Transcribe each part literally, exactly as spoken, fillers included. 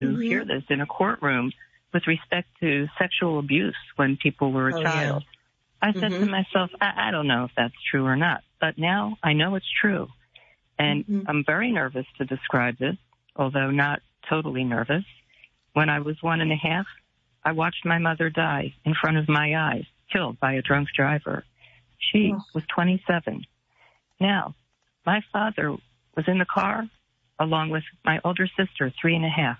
mm-hmm. hear this in a courtroom with respect to sexual abuse when people were a oh, child. Yeah. I said mm-hmm. to myself, I, I don't know if that's true or not, but now I know it's true. And mm-hmm. I'm very nervous to describe this, although not totally nervous. When I was one and a half, I watched my mother die in front of my eyes, killed by a drunk driver. She oh. was twenty-seven. Now, my father was in the car along with my older sister, three and a half.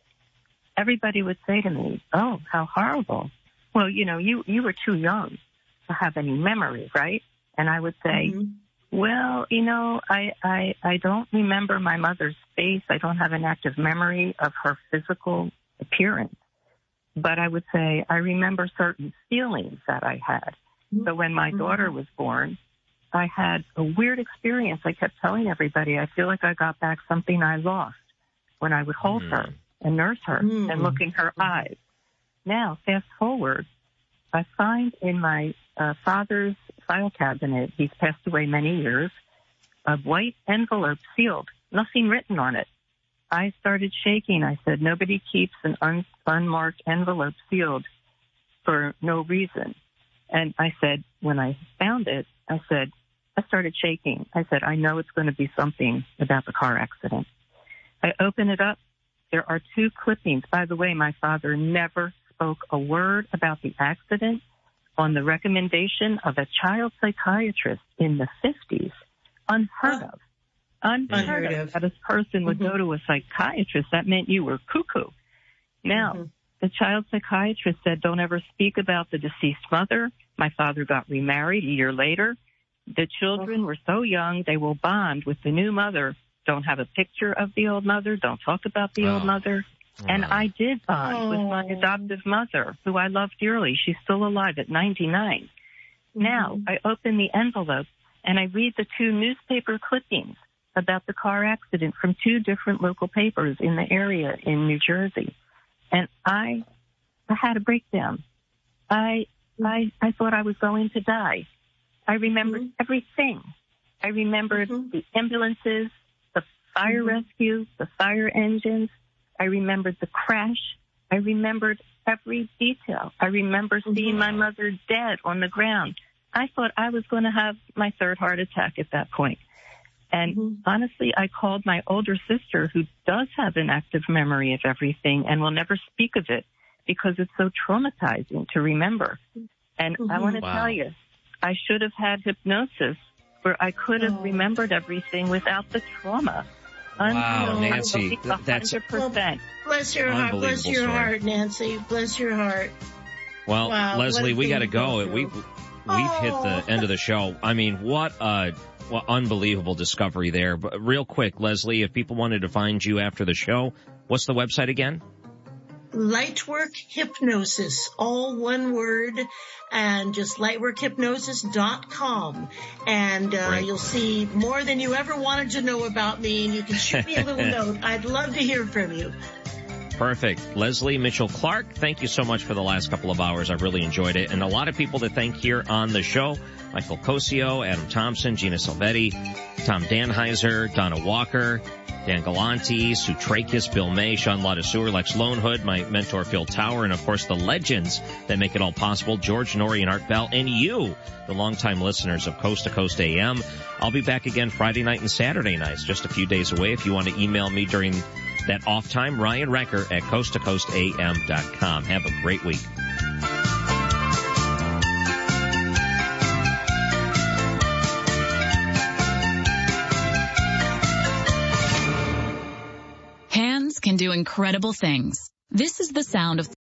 Everybody would say to me, oh, how horrible. Well, you know, you, you were too young to have any memory, right? And I would say, mm-hmm. well, you know, I, I, I don't remember my mother's face. I don't have an active memory of her physical appearance. But I would say I remember certain feelings that I had. Mm-hmm. So when my daughter was born, I had a weird experience. I kept telling everybody, I feel like I got back something I lost when I would hold mm. her and nurse her mm. and look in her eyes. Now, fast forward, I find in my uh, father's file cabinet, he's passed away many years, a white envelope sealed, nothing written on it. I started shaking. I said, nobody keeps an un- unmarked envelope sealed for no reason. And I said, when I found it, I said, I started shaking. I said, I know it's going to be something about the car accident. I open it up. There are two clippings. By the way, my father never spoke a word about the accident on the recommendation of a child psychiatrist in the fifties. Unheard of. Unheard, Unheard of. of. That a person would mm-hmm. go to a psychiatrist. That meant you were cuckoo. Now, mm-hmm. the child psychiatrist said, don't ever speak about the deceased mother. My father got remarried a year later. The children were so young, they will bond with the new mother. Don't have a picture of the old mother. Don't talk about the oh. old mother. Oh. And I did bond oh. with my adoptive mother, who I love dearly. She's still alive at ninety-nine. Mm-hmm. Now, I open the envelope, and I read the two newspaper clippings about the car accident from two different local papers in the area in New Jersey. And I, I had a breakdown. I, I, I thought I was going to die. I remembered mm-hmm. everything. I remembered mm-hmm. the ambulances, the fire mm-hmm. rescue, the fire engines. I remembered the crash. I remembered every detail. I remember mm-hmm. seeing my mother dead on the ground. I thought I was going to have my third heart attack at that point. And mm-hmm. honestly, I called my older sister, who does have an active memory of everything and will never speak of it because it's so traumatizing to remember. And mm-hmm. I want to wow. tell you, I should have had hypnosis where I could have oh. remembered everything without the trauma. Wow, Nancy, that's well, bless your heart, bless your story. heart, Nancy, bless your heart. Well, wow, Leslie, we got to go. We've we've oh. hit the end of the show. I mean, what a well, unbelievable discovery there. But real quick, Leslie, if people wanted to find you after the show, what's the website again? Lightwork Hypnosis, all one word, and just lightwork hypnosis dot com. And uh, you'll see more than you ever wanted to know about me, and you can shoot me a little note. I'd love to hear from you. Perfect. Leslie Mitchell Clark, thank you so much for the last couple of hours. I've really enjoyed it. And a lot of people to thank here on the show. Michael Cosio, Adam Thompson, Gina Silvetti, Tom Danheiser, Donna Walker, Dan Galanti, Sue Trakis, Bill May, Sean Ladesseur, Lex Lonehood, my mentor Phil Tower, and of course the legends that make it all possible, George Norrie and Art Bell, and you, the longtime listeners of Coast to Coast A M. I'll be back again Friday night and Saturday nights, just a few days away. If you want to email me during that off time, Ryan Recker at coast to coast a m dot com. Have a great week. Hands can do incredible things. This is the sound of